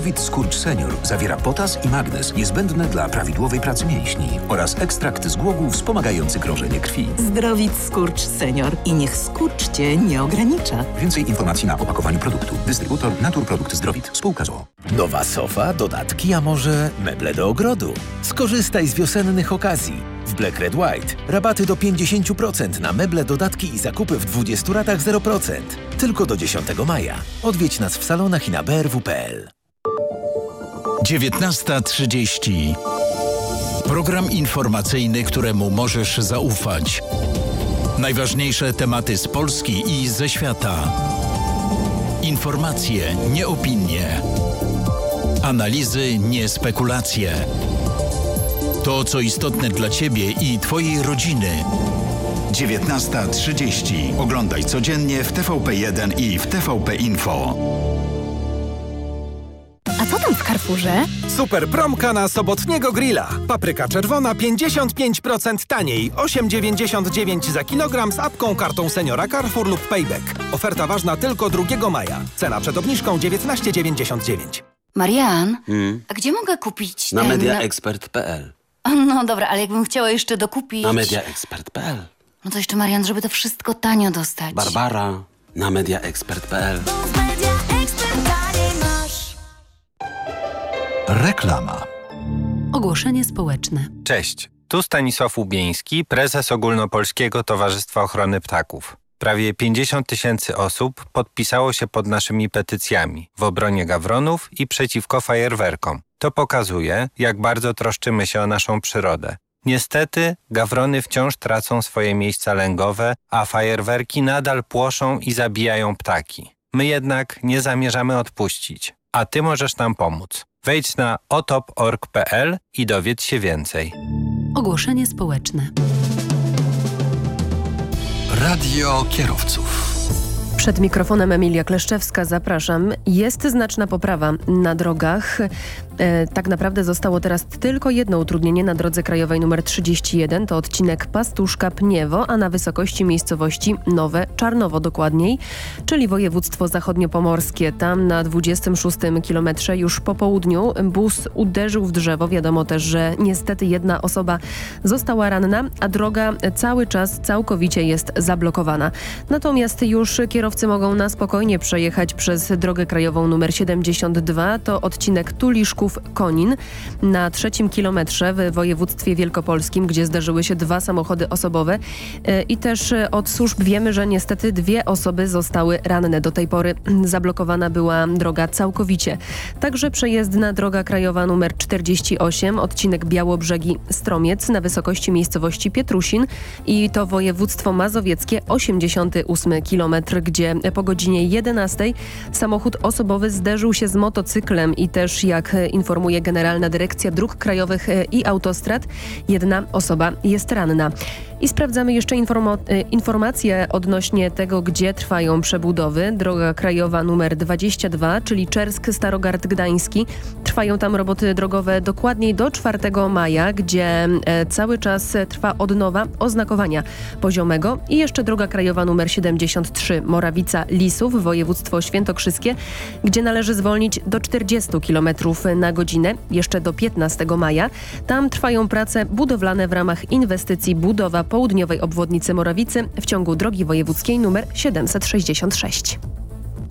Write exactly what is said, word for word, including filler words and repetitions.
Zdrowit Skurcz Senior zawiera potas i magnez niezbędne dla prawidłowej pracy mięśni oraz ekstrakt z głogów wspomagający krążenie krwi. Zdrowit Skurcz Senior i niech skurcz Cię nie ogranicza. Więcej informacji na opakowaniu produktu. Dystrybutor Naturprodukt Zdrowit. Spółka z o o. Nowa sofa, dodatki, a może meble do ogrodu? Skorzystaj z wiosennych okazji. W Black Red White rabaty do pięćdziesiąt procent na meble, dodatki i zakupy w dwudziestu ratach zero procent. Tylko do dziesiątego maja. Odwiedź nas w salonach i na b r w kropka p l. dziewiętnasta trzydzieści. Program informacyjny, któremu możesz zaufać. Najważniejsze tematy z Polski i ze świata. Informacje, nie opinie. Analizy, nie spekulacje. To, co istotne dla Ciebie i Twojej rodziny. dziewiętnasta trzydzieści. Oglądaj codziennie w T V P jeden i w T V P Info. A co tam w Carrefourze? Super promka na sobotniego grilla. Papryka czerwona pięćdziesiąt pięć procent taniej. osiem dziewięćdziesiąt dziewięć za kilogram z apką, kartą seniora Carrefour lub Payback. Oferta ważna tylko drugiego maja. Cena przed obniżką dziewiętnaście dziewięćdziesiąt dziewięć. Marian, hmm? a gdzie mogę kupić Na ten... mediaexpert kropka p l. No dobra, ale jakbym chciała jeszcze dokupić... Na mediaexpert kropka p l. No to jeszcze, Marian, żeby to wszystko tanio dostać. Barbara, na mediaexpert kropka p l. Reklama. Ogłoszenie społeczne. Cześć, tu Stanisław Łubieński, prezes Ogólnopolskiego Towarzystwa Ochrony Ptaków. Prawie pięćdziesiąt tysięcy osób podpisało się pod naszymi petycjami w obronie gawronów i przeciwko fajerwerkom. To pokazuje, jak bardzo troszczymy się o naszą przyrodę. Niestety, gawrony wciąż tracą swoje miejsca lęgowe, a fajerwerki nadal płoszą i zabijają ptaki. My jednak nie zamierzamy odpuścić, a Ty możesz nam pomóc. Wejdź na otop kropka org kropka p l i dowiedz się więcej. Ogłoszenie społeczne. Radio kierowców. Przed mikrofonem Emilia Kleszczewska, zapraszam. Jest znaczna poprawa na drogach. E, tak naprawdę zostało teraz tylko jedno utrudnienie na drodze krajowej nr trzydzieści jeden. To odcinek Pastuszka-Pniewo, a na wysokości miejscowości Nowe Czarnowo dokładniej, czyli województwo zachodniopomorskie. Tam na dwudziestym szóstym kilometrze już po południu bus uderzył w drzewo. Wiadomo też, że niestety jedna osoba została ranna, a droga cały czas całkowicie jest zablokowana. Natomiast już kierowcy mogą na spokojnie przejechać przez drogę krajową nr siedemdziesiąt dwa. To odcinek Tuliszków-Konin na trzecim kilometrze w województwie wielkopolskim, gdzie zdarzyły się dwa samochody osobowe. I też od służb wiemy, że niestety dwie osoby zostały ranne. Do tej pory zablokowana była droga całkowicie. Także przejezdna droga krajowa nr czterdzieści osiem, odcinek Białobrzegi-Stromiec na wysokości miejscowości Pietrusin i to województwo mazowieckie, osiemdziesiąty ósmy kilometr, gdzie po godzinie jedenastej samochód osobowy zderzył się z motocyklem i też, jak informuje Generalna Dyrekcja Dróg Krajowych i Autostrad, jedna osoba jest ranna. I sprawdzamy jeszcze informo- informacje odnośnie tego, gdzie trwają przebudowy. Droga krajowa numer dwadzieścia dwa, czyli Czersk-Starogard Gdański. Trwają tam roboty drogowe dokładniej do czwartego maja, gdzie cały czas trwa odnowa oznakowania poziomego. I jeszcze droga krajowa numer siedemdziesiąt trzy, Morawica-Lisów, województwo świętokrzyskie, gdzie należy zwolnić do czterdziestu kilometrów na godzinę, jeszcze do piętnastego maja. Tam trwają prace budowlane w ramach inwestycji budowa południowej obwodnicy Morawicy w ciągu drogi wojewódzkiej nr siedemset sześćdziesiąt sześć.